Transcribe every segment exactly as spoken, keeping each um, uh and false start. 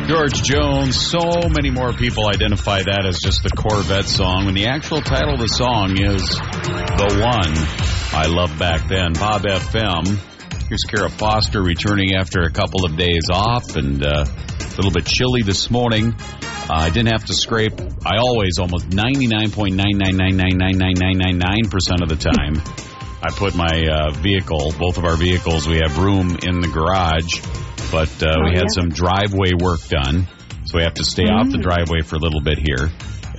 George Jones. So many more people identify that as just the Corvette song, when the actual title of the song is The One I Loved Back Then. Bob F M. Here's Kara Foster returning after a couple of days off, and uh, a little bit chilly this morning. Uh, I didn't have to scrape. I always, almost ninety-nine point nine nine nine nine nine nine nine nine nine percent of the time, I put my uh, vehicle, both of our vehicles, we have room in the garage. But uh, oh, we had yeah. some driveway work done, so we have to stay mm. off the driveway for a little bit here,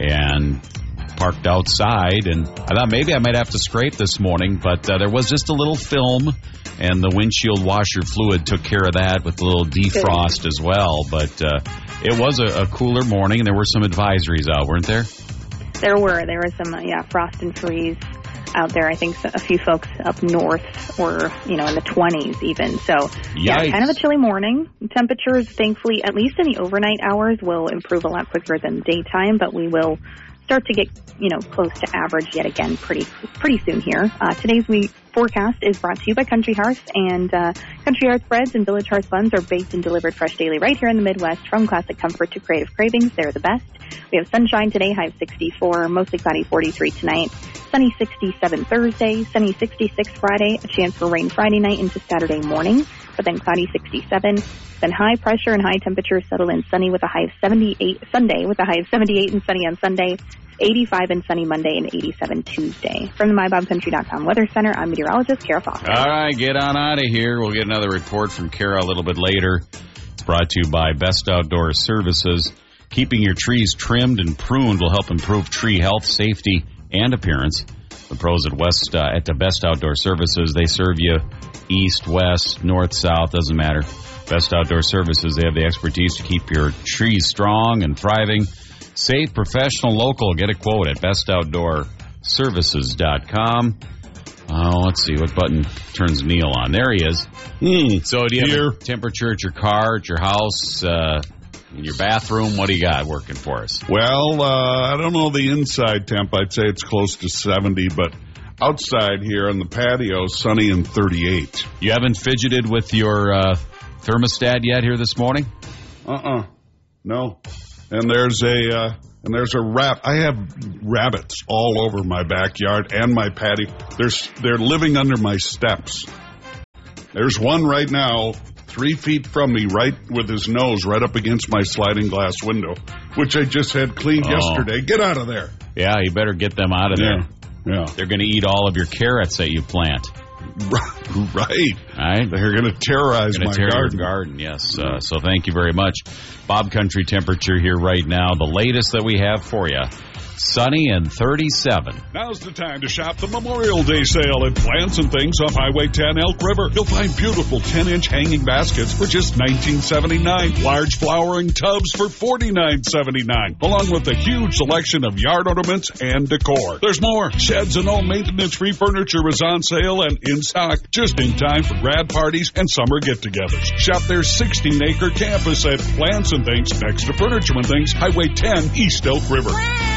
and parked outside. And I thought maybe I might have to scrape this morning, but uh, there was just a little film, and the windshield washer fluid took care of that with a little defrost as well. But uh, it was a, a cooler morning, and there were some advisories out, weren't there? There were. There were some, uh, yeah, frost and freeze out there. I think a few folks up north were, you know, in the twenties even. So, Yikes. yeah, kind of a chilly morning. Temperatures, thankfully, at least in the overnight hours, will improve a lot quicker than daytime, but we will start to get, you know, close to average yet again pretty pretty soon here. Uh, today's we forecast is brought to you by Country Hearth, and uh, Country Hearth breads and Village Hearth buns are baked and delivered fresh daily right here in the Midwest. From classic comfort to creative cravings, they're the best. We have sunshine today, high of sixty-four, mostly cloudy forty-three tonight. Sunny sixty-seven Thursday, sunny sixty-six Friday, a chance for rain Friday night into Saturday morning, but then cloudy sixty-seven. Then high pressure and high temperatures settle in, sunny with a high of seventy-eight Sunday, with a high of seventy-eight and sunny on Sunday, eighty-five and sunny Monday, and eighty-seven Tuesday. From the my bob country dot com Weather Center, I'm meteorologist Kara Foster. All right, get on out of here. We'll get another report from Kara a little bit later. It's brought to you by Best Outdoor Services. Keeping your trees trimmed and pruned will help improve tree health, safety, and appearance. The pros at West uh, at the Best Outdoor Services, they serve you east, west, north, south, doesn't matter. Best Outdoor Services, they have the expertise to keep your trees strong and thriving. Safe, professional, local. Get a quote at best outdoor services dot com. Oh, let's see. What button turns Neil on? There he is. Mm, so do you Here. have a temperature at your car, at your house, uh, in your bathroom? What do you got working for us? Well, uh, I don't know the inside temp. I'd say it's close to seventy, but outside here on the patio, sunny and thirty-eight. You haven't fidgeted with your uh, thermostat yet here this morning? Uh-uh. No. And there's a uh, and there's a rat. I have rabbits all over my backyard and my patio. There's they're living under my steps. There's one right now, three feet from me, right with his nose right up against my sliding glass window, which I just had cleaned oh. yesterday. Get out of there. Yeah, you better get them out of yeah. there. Yeah. They're going to eat all of your carrots that you plant. Right. Right. They're going to terrorize gonna my tear garden. Your garden, yes. Uh, so thank you very much. Bob Country temperature here right now. The latest that we have for you. Sunny and thirty-seven. Now's the time to shop the Memorial Day sale at Plants and Things off Highway ten Elk River. You'll find beautiful ten-inch hanging baskets for just nineteen seventy-nine. Large flowering tubs for forty-nine seventy-nine, along with a huge selection of yard ornaments and decor. There's more. Sheds and all maintenance-free furniture is on sale and in stock, just in time for grad parties and summer get-togethers. Shop their sixteen-acre campus at Plants and Things next to Furniture and Things, Highway ten, East Elk River.